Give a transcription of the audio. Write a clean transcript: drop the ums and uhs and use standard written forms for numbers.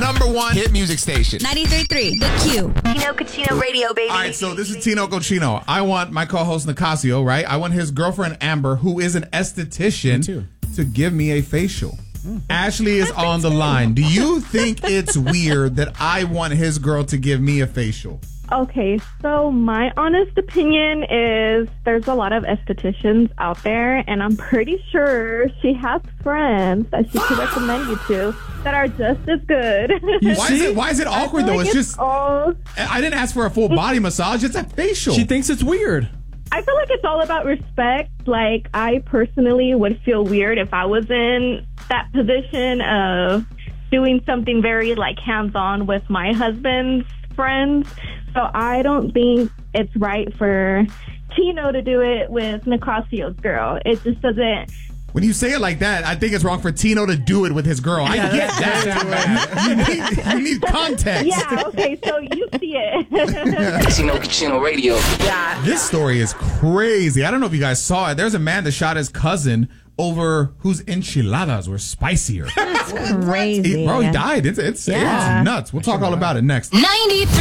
#1 hit music station. 93.3 The Q. Tino Cochino Radio, baby. All right, so this is Tino Cochino. I want my co-host Nicasio, right? I want his girlfriend Amber, who is an esthetician, to give me a facial. Ashley is on the line. Do you think it's weird that I want his girl to give me a facial? Okay, so my honest opinion is there's a lot of estheticians out there, and I'm pretty sure she has friends that she could recommend you to that are just as good. Why is it awkward though? It's just I didn't ask for a full body massage. It's a facial. She thinks it's weird. I feel like it's all about respect. Like, I personally would feel weird if I was in that position of doing something very, like, hands-on with my husband's friends. So I don't think it's right for Tino to do it with Nicasio's girl. It just doesn't... When you say it like that, I think it's wrong for Tino to do it with his girl. I get that. You need context. Yeah, okay, so you see it. Tino Cochino Radio. Yeah. This story is crazy. I don't know if you guys saw it. There's a man that shot his cousin over whose enchiladas were spicier. That's crazy. He died. It's nuts. We'll talk all about it next. 93.